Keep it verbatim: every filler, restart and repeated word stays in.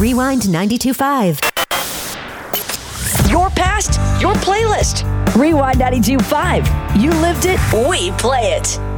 Rewind ninety-two point five. Your past, your playlist. Rewind ninety-two point five. You lived it, we play it.